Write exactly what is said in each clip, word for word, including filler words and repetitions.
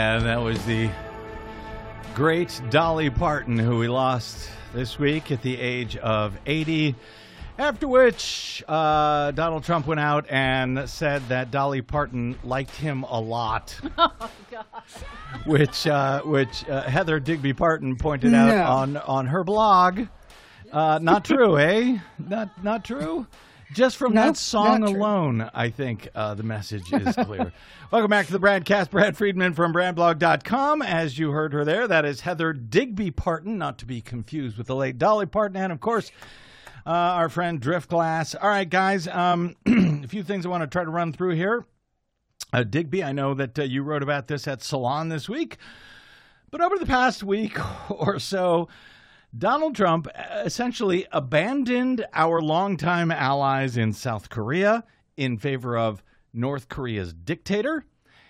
And that was the great Dolly Parton, who we lost this week at the age of eighty. After which, uh, Donald Trump went out and said that Dolly Parton liked him a lot. Oh, gosh. Which, uh, which uh, Heather Digby Parton pointed No. out on, on her blog. Uh, not true, eh? Not not true? Just from Nope, that song not true. alone, I think uh, the message is clear. Welcome back to the Bradcast. Brad Friedman from brad blog dot com. As you heard her there, that is Heather Digby Parton, not to be confused with the late Dolly Parton. And, of course, uh, our friend Driftglass. All right, guys, um, a few things I want to try to run through here. Uh, Digby, I know that uh, you wrote about this at Salon this week. But over the past week or so, Donald Trump essentially abandoned our longtime allies in South Korea in favor of North Korea's dictator,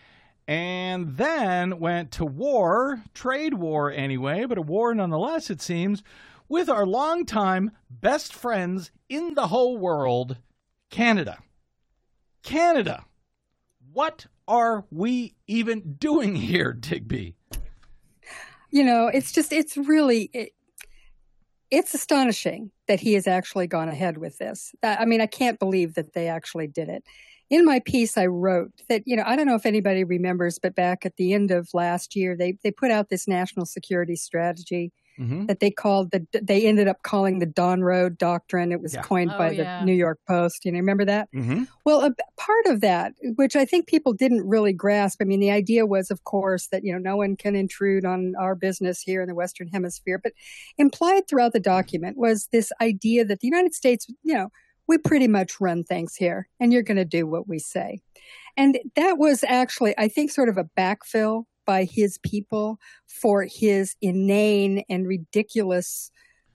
and then went to war, trade war anyway, but a war nonetheless, it seems, with our longtime best friends in the whole world, Canada. Canada. What are we even doing here, Digby? You know, it's just, it's really, it, it's astonishing that he has actually gone ahead with this. I mean, I can't believe that they actually did it. In my piece, I wrote that, you know, I don't know if anybody remembers, but back at the end of last year, they, they put out this national security strategy mm-hmm. that they called, the, they ended up calling the Don Road Doctrine. It was yeah. coined oh, by yeah. the New York Post. You know, remember that? Mm-hmm. Well, a part of that, which I think people didn't really grasp, I mean, the idea was, of course, that, you know, no one can intrude on our business here in the Western Hemisphere. But implied throughout the document was this idea that the United States, you know, we pretty much run things here, and you're going to do what we say. And that was actually, I think, sort of a backfill by his people for his inane and ridiculous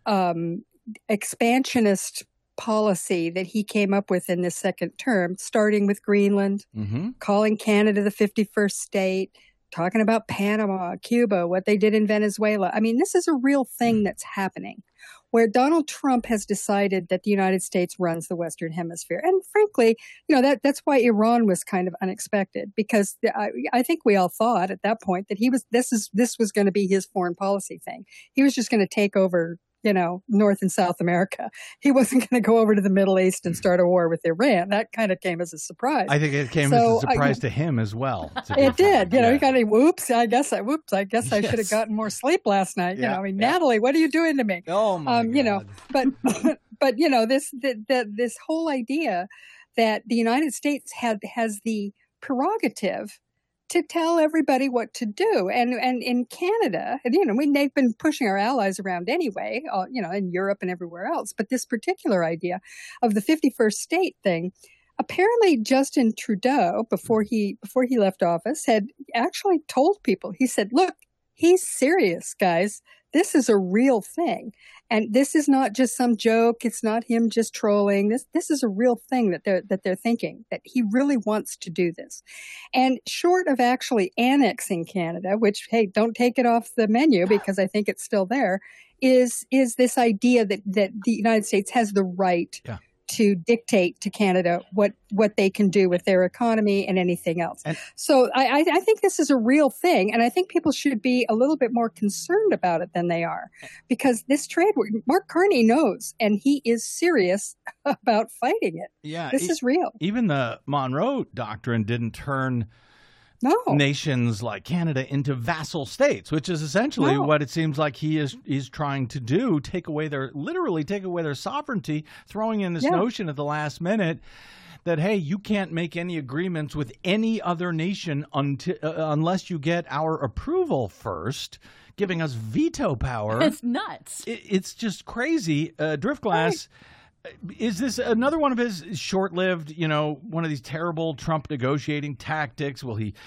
um, expansionist policy that he came up with in the second term, starting with Greenland, mm-hmm. calling Canada the fifty-first state, talking about Panama, Cuba, what they did in Venezuela. I mean, this is a real thing that's happening, where Donald Trump has decided that the United States runs the Western Hemisphere. And frankly, you know, that that's why Iran was kind of unexpected, because I, I think we all thought at that point that he was this is this was going to be his foreign policy thing. He was just going to take over, you know, North and South America. He wasn't going to go over to the Middle East and start a war with Iran. That kind of came as a surprise. I think it came so, as a surprise I, to him as well. It did. You know, yeah. he got a whoops. I guess I whoops. I guess I yes. should have gotten more sleep last night. Yeah. You know, I mean, yeah. Natalie, what are you doing to me? Oh my um, God. You know, but but you know, this the, the, this whole idea that the United States had has the prerogative to tell everybody what to do. And and in Canada, and, you know, we, they've been pushing our allies around anyway, uh, you know, in Europe and everywhere else. But this particular idea of the fifty-first state thing, apparently Justin Trudeau, before he before he left office, had actually told people, he said, look, he's serious, guys. This is a real thing. And this is not just some joke. It's not him just trolling. This this is a real thing that they're that they're thinking, that he really wants to do this. And short of actually annexing Canada, which, hey, don't take it off the menu because I think it's still there, is is this idea that, that the United States has the right yeah. to dictate to Canada what, what they can do with their economy and anything else. And so I, I think this is a real thing, and I think people should be a little bit more concerned about it than they are, because this trade, Mark Carney knows, and he is serious about fighting it. Yeah, this e- is real. Even the Monroe Doctrine didn't turn no. nations like Canada into vassal states, which is essentially no. what it seems like he is is trying to do, take away their, literally take away their sovereignty, throwing in this yeah. notion at the last minute that, hey, you can't make any agreements with any other nation until, uh, unless you get our approval first, giving us veto power. It's nuts. It, it's just crazy. Uh, Driftglass, right. Is this another one of his short-lived, you know, one of these terrible Trump negotiating tactics? Will he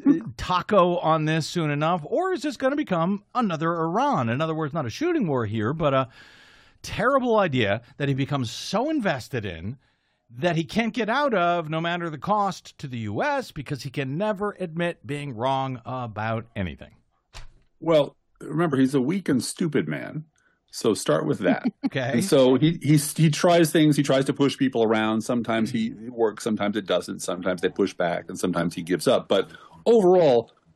taco on this soon enough? Or is this going to become another Iran? In other words, not a shooting war here, but a terrible idea that he becomes so invested in that he can't get out of, no matter the cost to the U S, because he can never admit being wrong about anything. Well, remember, he's a weak and stupid man. So start with that. Okay. And so he he he tries things. He tries to push people around. Sometimes he it works. Sometimes it doesn't. Sometimes they push back, and sometimes he gives up. But overall,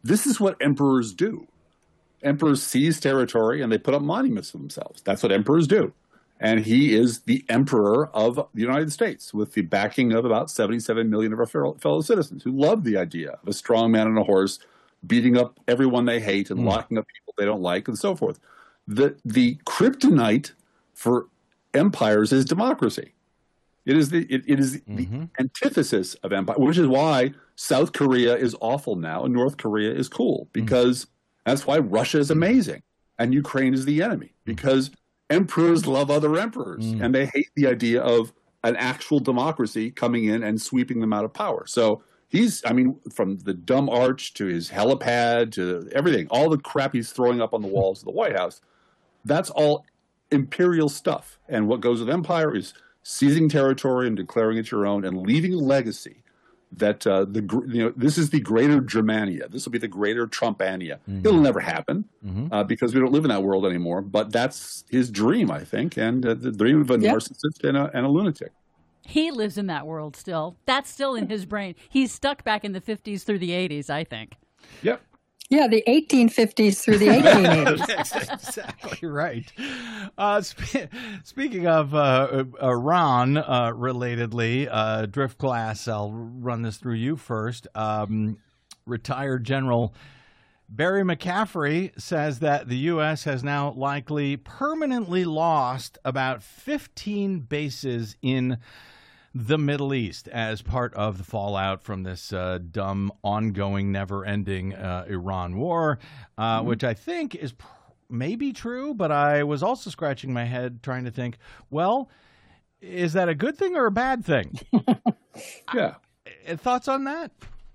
this is what emperors do. Emperors seize territory and they put up monuments for themselves. That's what emperors do. And he is the emperor of the United States with the backing of about seventy-seven million of our fellow citizens who love the idea of a strong man on a horse beating up everyone they hate and mm. locking up people they don't like and so forth. The, the kryptonite for empires is democracy. It is the it, it is mm-hmm. the antithesis of empire, which is why South Korea is awful now and North Korea is cool, because mm. that's why Russia is amazing and Ukraine is the enemy, because emperors love other emperors mm. and they hate the idea of an actual democracy coming in and sweeping them out of power. So he's, I mean, from the dumb arch to his helipad to everything, all the crap he's throwing up on the walls of the White House, that's all imperial stuff. And what goes with empire is seizing territory and declaring it your own and leaving a legacy that uh, the you know this is the greater Germania. This will be the greater Trumpania. Mm-hmm. It'll never happen mm-hmm. uh, because we don't live in that world anymore. But that's his dream, I think, and uh, the dream of a yep. narcissist and a, and a lunatic. He lives in that world still. That's still in his brain. He's stuck back in the fifties through the eighties, I think. Yep. Yeah, the eighteen fifties through the eighteen eighties. That's exactly right. Uh, sp- speaking of uh, Iran, uh, relatedly, uh, Drift Class, I'll run this through you first. Um, retired General Barry McCaffrey says that the U S has now likely permanently lost about fifteen bases in the Middle East as part of the fallout from this uh, dumb, ongoing, never-ending uh, Iran war, uh, mm-hmm. which I think is pr- maybe true, but I was also scratching my head trying to think, well, is that a good thing or a bad thing? yeah. I, thoughts on that?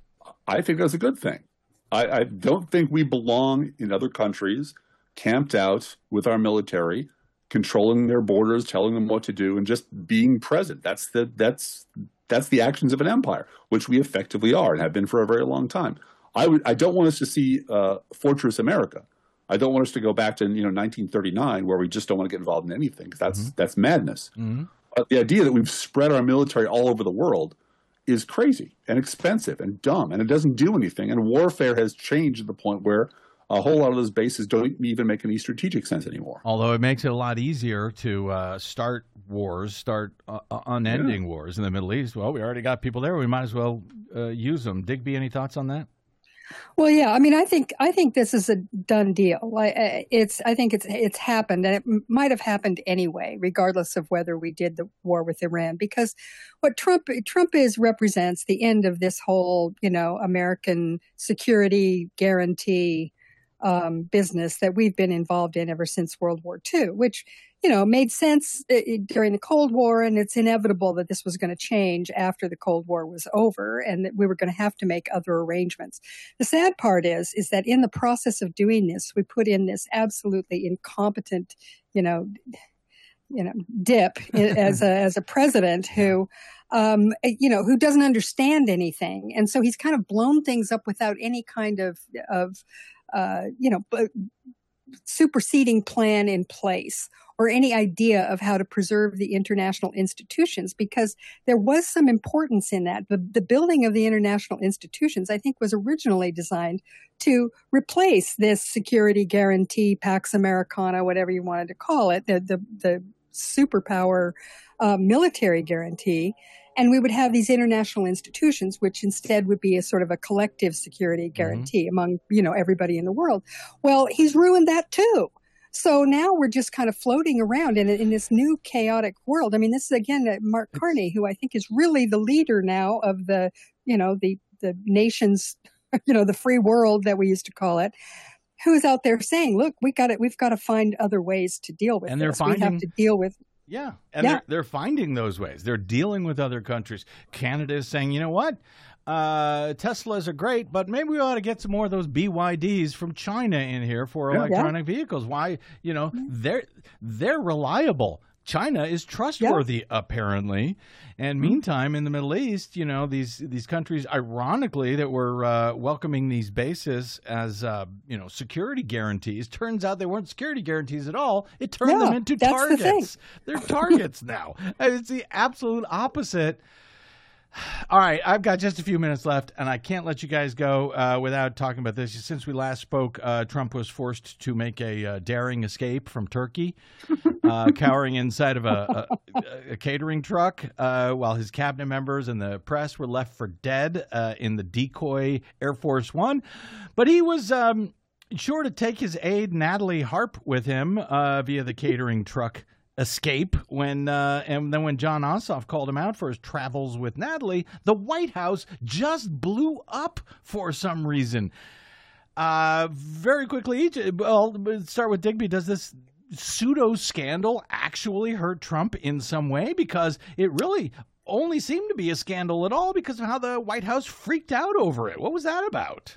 I think that's a good thing. I, I don't think we belong in other countries, camped out with our military, controlling their borders, telling them what to do, and just being present. That's the that's that's the actions of an empire, which we effectively are and have been for a very long time. I would I don't want us to see uh, Fortress America. I don't want us to go back to you know nineteen thirty-nine where we just don't want to get involved in anything, because that's mm-hmm. that's madness. Mm-hmm. Uh, the idea that we've spread our military all over the world is crazy and expensive and dumb, and it doesn't do anything. And warfare has changed to the point where a whole lot of those bases don't even make any strategic sense anymore. Although it makes it a lot easier to uh, start wars, start uh, unending yeah. wars in the Middle East. Well, we already got people there. We might as well uh, use them. Digby, any thoughts on that? Well, yeah. I mean, I think I think this is a done deal. I, it's I think it's it's happened, and it m- might have happened anyway, regardless of whether we did the war with Iran. Because what Trump Trump is represents the end of this whole, you know, American security guarantee Um, business that we've been involved in ever since World War Two, which, you know, made sense during the Cold War, and it's inevitable that this was going to change after the Cold War was over, and that we were going to have to make other arrangements. The sad part is, is that in the process of doing this, we put in this absolutely incompetent, you know, you know, dip as a as a president who, um, you know, who doesn't understand anything, and so he's kind of blown things up without any kind of of Uh, you know, superseding plan in place or any idea of how to preserve the international institutions, because there was some importance in that. The, the building of the international institutions, I think, was originally designed to replace this security guarantee, Pax Americana, whatever you wanted to call it, the, the, the superpower uh, military guarantee. And we would have these international institutions, which instead would be a sort of a collective security guarantee mm-hmm. among, you know, everybody in the world. Well, he's ruined that too. So now we're just kind of floating around in, in this new chaotic world. I mean, this is, again, Mark Carney, who I think is really the leader now of the, you know, the, the nation's, you know, the free world that we used to call it, who is out there saying, look, we got it. We've got to find other ways to deal with and this. They're finding- we have to deal with Yeah, and yeah. They're, they're finding those ways. They're dealing with other countries. Canada is saying, you know what, uh, Teslas are great, but maybe we ought to get some more of those B Y Ds from China in here for yeah, electronic yeah. vehicles. Why, you know, yeah. they're they're reliable. China is trustworthy, yeah. apparently. And meantime, in the Middle East, you know, these these countries, ironically, that were uh, welcoming these bases as, uh, you know, security guarantees, turns out they weren't security guarantees at all. It turned yeah, them into targets. The They're targets now. And it's the absolute opposite. All right, I've got just a few minutes left, and I can't let you guys go uh, without talking about this. Since we last spoke, uh, Trump was forced to make a uh, daring escape from Turkey, uh, cowering inside of a, a, a catering truck, uh, while his cabinet members and the press were left for dead uh, in the decoy Air Force One. But he was um, sure to take his aide, Natalie Harp, with him uh, via the catering truck escape when uh, and then when Jon Ossoff called him out for his travels with Natalie, the White House just blew up for some reason. Uh, very quickly, well, let's start with Digby. Does this pseudo scandal actually hurt Trump in some way? Because it really only seemed to be a scandal at all because of how the White House freaked out over it. What was that about?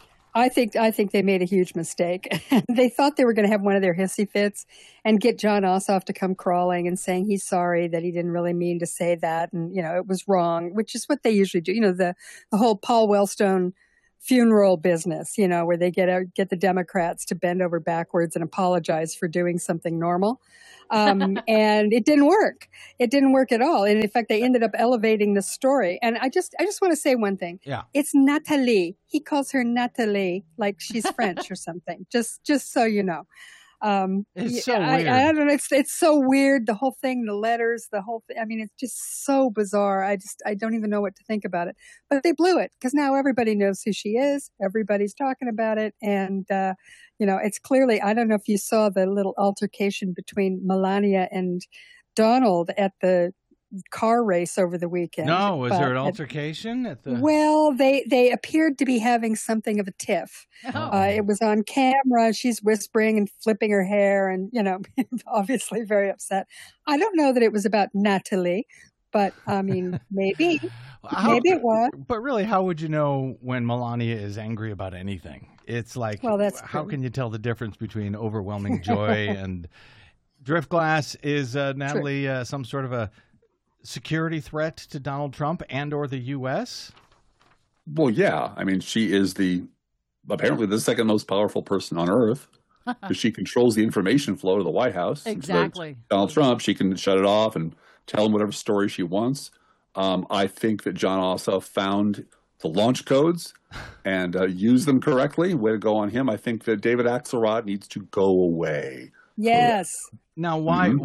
I think I think they made a huge mistake. They thought they were going to have one of their hissy fits and get Jon Ossoff to come crawling and saying he's sorry, that he didn't really mean to say that, and you know it was wrong, which is what they usually do. You know, the the whole Paul Wellstone funeral business, you know, where they get a, get the Democrats to bend over backwards and apologize for doing something normal. Um, and it didn't work. It didn't work at all. And in fact, they ended up elevating the story. And I just, I just want to say one thing. Yeah. It's Natalie. He calls her Natalie, like she's French or something. Just, just so you know. Um, It's so I, weird. I, I don't know. It's, it's so weird. The whole thing, the letters, the whole thing. I mean, it's just so bizarre. I just, I don't even know what to think about it, but they blew it because now everybody knows who she is. Everybody's talking about it. And, uh, you know, it's clearly, I don't know if you saw the little altercation between Melania and Donald at the car race over the weekend. No, was But there an at- altercation at the? Well, they, they appeared to be having something of a tiff. Oh. Uh, it was on camera. She's whispering and flipping her hair and, you know, obviously very upset. I don't know that it was about Natalie, but I mean, maybe, How- maybe it was. But really, how would you know when Melania is angry about anything? It's like, Well, that's how true. can you tell the difference between overwhelming joy and Driftglass? Is uh, Natalie uh, some sort of a security threat to Donald Trump and or the U S? Well, yeah. I mean, she is the apparently the second most powerful person on earth because she controls the information flow to the White House. Exactly. Donald Trump, she can shut it off and tell him whatever story she wants. Um, I think that Jon Ossoff found the launch codes and uh, used them correctly. Way to go on him. I think that David Axelrod needs to go away. Yes. Now, why? Mhm.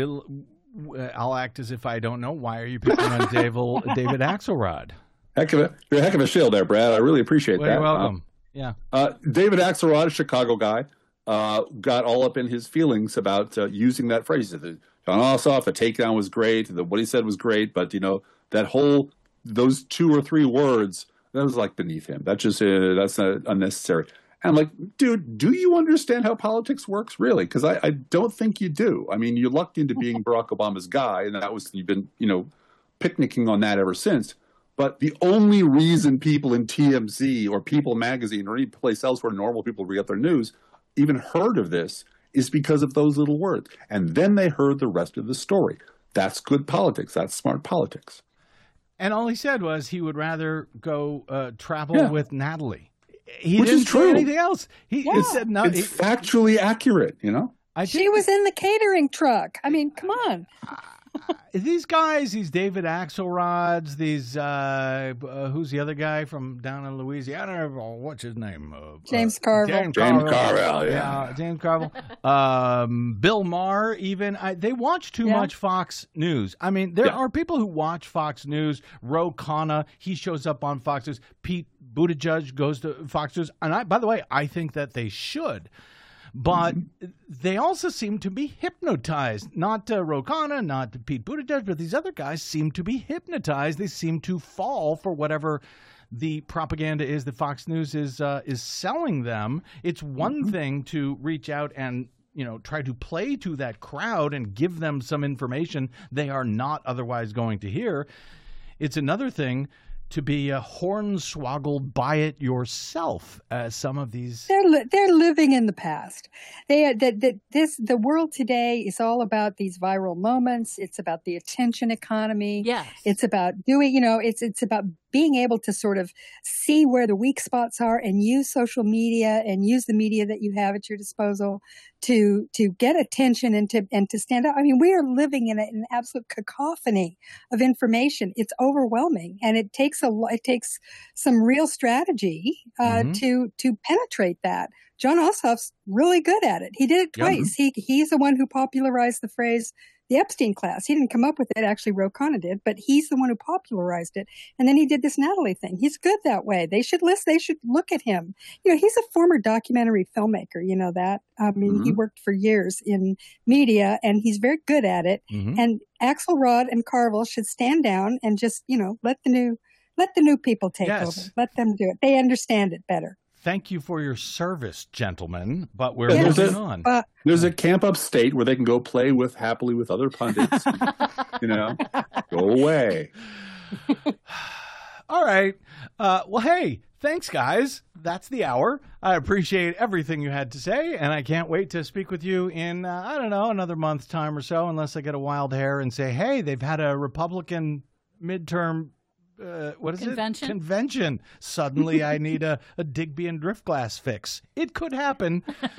Why? I'll act as if I don't know. Why are you picking on David, David Axelrod? Heck of a, you're a heck of a shield there, Brad. I really appreciate Well, that. you're welcome. yeah. Uh, David Axelrod, a Chicago guy, uh, got all up in his feelings about uh, using that phrase. He said, Jon Ossoff, the takedown was great. The, what he said was great. But, you know, that whole, those two or three words, that was like beneath him. That's just, uh, that's not unnecessary. And I'm like, dude, do you understand how politics works, really? Because I, I don't think you do. I mean, you lucked into being Barack Obama's guy, and that was, you've been, you know, picnicking on that ever since. But the only reason people in T M Z or People Magazine or any place else where normal people read their news even heard of this is because of those little words. And then they heard the rest of the story. That's good politics. That's smart politics. And all he said was he would rather go uh, travel Yeah. with Natalie. He Which didn't is say true. anything else. He Yeah. said no. It's he- factually accurate, you know? I She think was in the catering truck. I mean, come on. these guys, these David Axelrods, these uh, uh, who's the other guy from down in Louisiana? I don't know, what's his name? Uh, James uh, Carville. James James Carville. Carville, yeah. James Carville. um, Bill Maher, even. I, they watch too Yeah. much Fox News. I mean, there Yeah. are people who watch Fox News. Ro Khanna, he shows up on Fox News. Pete Buttigieg goes to Fox News. And I, by the way, I think that they should. But they also seem to be hypnotized. Not uh, Ro Khanna, not Pete Buttigieg, but these other guys seem to be hypnotized. They seem to fall for whatever the propaganda is that Fox News is uh, is selling them. It's one thing to reach out and you know try to play to that crowd and give them some information they are not otherwise going to hear. It's another thing to be uh, hornswoggled by it yourself, as some of these. They're li- they're living in the past. They that that this the world today is all about these viral moments. It's about the attention economy. Yes. It's about doing, you know, it's it's about being able to sort of see where the weak spots are and use social media and use the media that you have at your disposal to to get attention and to and to stand up. I mean, we are living in a, an absolute cacophony of information. It's overwhelming, and it takes a it takes some real strategy uh, mm-hmm. to to penetrate that. John Ossoff's really good at it. He did it twice. Yep. He he's the one who popularized the phrase the Epstein class. He didn't come up with it. Actually, Ro Khanna did, but he's the one who popularized it. And then he did this Natalie thing. He's good that way. They should listen. They should look at him. You know, he's a former documentary filmmaker. You know that. I mean, mm-hmm. he worked for years in media, and he's very good at it. Mm-hmm. And Axelrod and Carville should stand down and just, you know, let the new let the new people take yes. over. Let them do it. They understand it better. Thank you for your service, gentlemen, but we're yes. moving on. Uh, There's a camp upstate where they can go play with happily with other pundits. You know, go away. All right. Uh, well, hey, thanks, guys. That's the hour. I appreciate everything you had to say, and I can't wait to speak with you in, uh, I don't know, another month's time or so, unless I get a wild hair and say, hey, they've had a Republican midterm Uh, what is Convention? it? Convention. Suddenly I need a, a Digby and Driftglass fix. It could happen.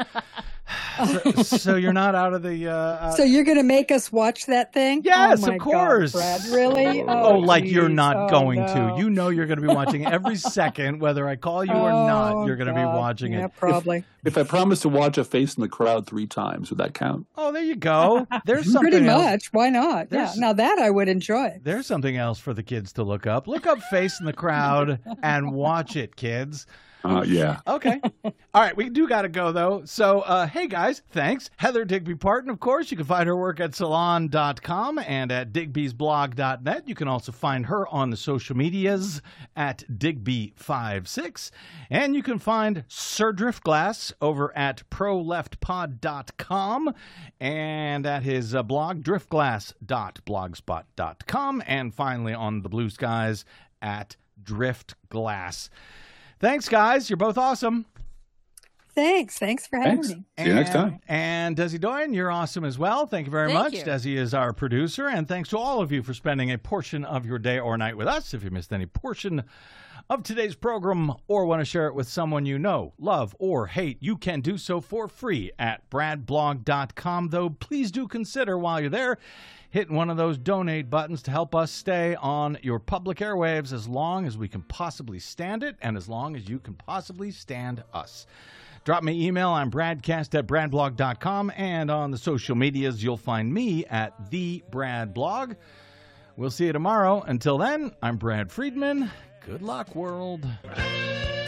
so, so you're not out of the... Uh, uh, so you're going to make us watch that thing? Yes, oh my of course. God, Brad. Really? Oh, Oh, oh like geez. you're not oh, going no. to. You know you're going to be watching every second, whether I call you or oh, not. You're going to be God. watching yeah, it. probably. If, if I promise to watch a face in the crowd three times, would that count? Oh, there you go. There's something Pretty else. much. Why not? There's- yeah. Now that I would enjoy. There's something else for the kids to look up. Look up Face in the Crowd and watch it, kids. Uh, yeah. Okay. All right. We do got to go, though. So, uh, hey, guys, thanks. Heather Digby Parton, of course. You can find her work at salon dot com and at digby's blog dot net. You can also find her on the social medias at digby fifty-six. And you can find Sir Driftglass over at pro left pod dot com and at his uh, blog, driftglass dot blogspot dot com. And finally on the Blue Skies at Driftglass. Thanks, guys. You're both awesome. Thanks. Thanks for having Thanks. me. See you next time. And Desi Doyen, you're awesome as well. Thank you very Thank much. you. Desi is our producer. And thanks to all of you for spending a portion of your day or night with us. If you missed any portion of today's program or want to share it with someone you know, love, or hate, you can do so for free at brad blog dot com. Though please do consider while you're there hitting one of those donate buttons to help us stay on your public airwaves as long as we can possibly stand it and as long as you can possibly stand us. Drop me an email. I'm bradcast at brad blog dot com, and on the social medias, you'll find me at the Brad Blog. We'll see you tomorrow. Until then, I'm Brad Friedman. Good luck, world.